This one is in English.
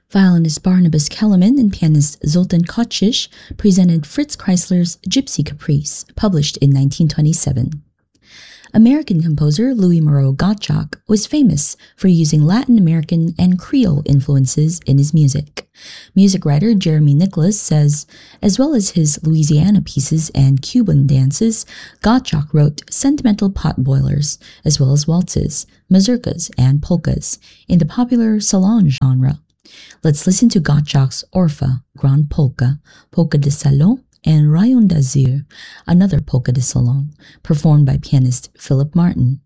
Violinist Barnabas Kellerman and pianist Zoltan Kocsis presented Fritz Kreisler's Gypsy Caprice, published in 1927. American composer Louis Moreau Gottschalk was famous for using Latin American and Creole influences in his music. Music writer Jeremy Nicholas says, as well as his Louisiana pieces and Cuban dances, Gottschalk wrote sentimental potboilers, as well as waltzes, mazurkas, and polkas in the popular salon genre. Let's listen to Gottschalk's Orpha, Grande Polka, Polka de Salon, and Rayon d'Azur, another polka de salon, performed by pianist Philip Martin.